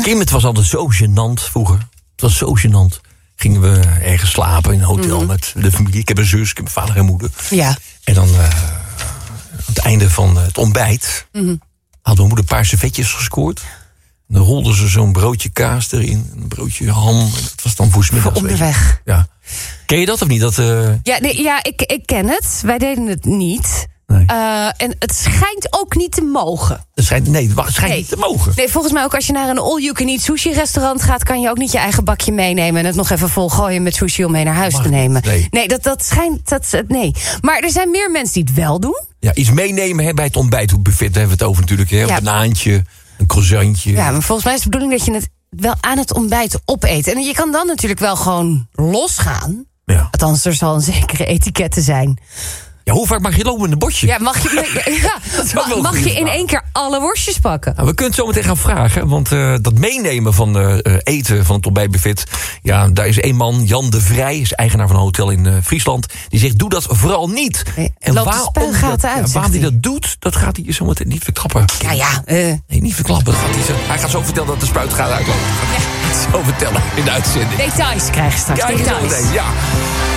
Kim, het was altijd zo gênant vroeger. Het was zo gênant. Gingen we ergens slapen in een hotel met de familie. Ik heb een zus, ik heb een vader en moeder. Ja. En dan aan het einde van het ontbijt had mijn moeder een paar servetjes gescoord. En dan rolden ze zo'n broodje kaas erin, een broodje ham. En dat was dan voor 's middags. Voor onderweg. Ja. Ken je dat of niet? Dat, Ja, ik ken het. Wij deden het niet. Nee. En het schijnt ook niet te mogen. het schijnt niet te mogen. Nee, volgens mij ook als je naar een all-you-can-eat sushi-restaurant gaat, kan je ook niet je eigen bakje meenemen en het nog even volgooien met sushi om mee naar huis te nemen. Nee, dat schijnt. Nee. Maar er zijn meer mensen die het wel doen. Ja, iets meenemen bij het ontbijtbuffet, daar hebben we het over natuurlijk. Hè? Ja. Een banaantje, een croissantje. Ja, maar volgens mij is de bedoeling dat je het wel aan het ontbijt opeet. En je kan dan natuurlijk wel gewoon losgaan. Ja. Althans, er zal een zekere etikette zijn. Ja, hoe vaak mag je lopen in een bosje? Ja, mag je in één keer alle worstjes pakken? Nou, we kunnen het zo meteen gaan vragen. Want dat meenemen van eten van het ontbijtbuffet. Ja, daar is een man, Jan de Vrij, is eigenaar van een hotel in Friesland. Die zegt, doe dat vooral niet. En loopt de spuigaten uit, waarom hij dat doet, dat gaat hij zo meteen niet verklappen. Nee, niet verklappen. Hij gaat zo vertellen dat de spuitgaten uitlopen. Zo vertellen in de uitzending. Details krijg je straks. Ja, Details. ja.